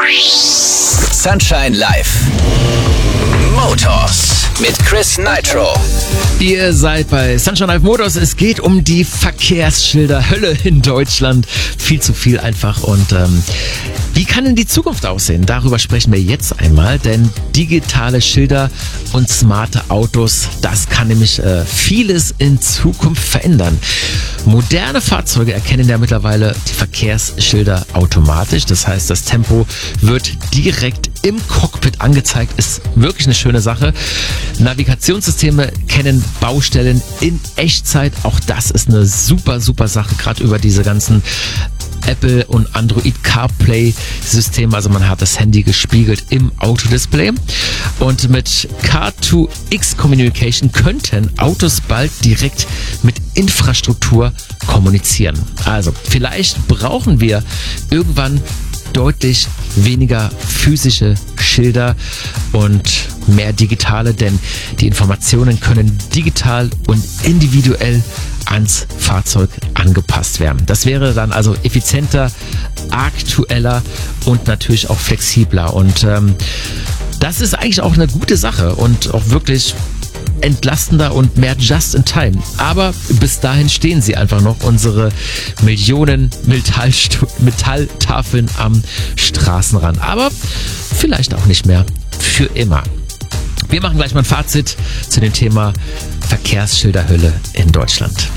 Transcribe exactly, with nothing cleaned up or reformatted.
Sunshine Live. Motors mit Chris Nitro. Ihr seid bei Sunshine Live Motors. Es geht um die Verkehrsschilder Hölle in Deutschland. Viel zu viel einfach. Und ähm, wie kann denn die Zukunft aussehen? Darüber sprechen wir jetzt einmal. Denn digitale Schilder und smarte Autos, das kann nämlich äh, vieles in Zukunft verändern. Moderne Fahrzeuge erkennen ja mittlerweile die Verkehrsschilder automatisch. Das heißt, das Tempo wird direkt im Cockpit angezeigt. Ist wirklich eine schöne Sache. Navigationssysteme kennen Baustellen in Echtzeit. Auch das ist eine super, super Sache, gerade über diese ganzen Apple und Android CarPlay System, also man hat das Handy gespiegelt im Autodisplay. Und mit Car to X Communication könnten Autos bald direkt mit Infrastruktur kommunizieren. Also vielleicht brauchen wir irgendwann deutlich weniger physische Schilder und mehr digitale, denn die Informationen können digital und individuell ans Fahrzeug angepasst werden. Das wäre dann also effizienter, aktueller und natürlich auch flexibler. Und ähm, das ist eigentlich auch eine gute Sache und auch wirklich entlastender und mehr just in time. Aber bis dahin stehen sie einfach noch, unsere Millionen Metallstu- Metalltafeln am Straßenrand. Aber vielleicht auch nicht mehr für immer. Wir machen gleich mal ein Fazit zu dem Thema Verkehrsschilderhölle in Deutschland.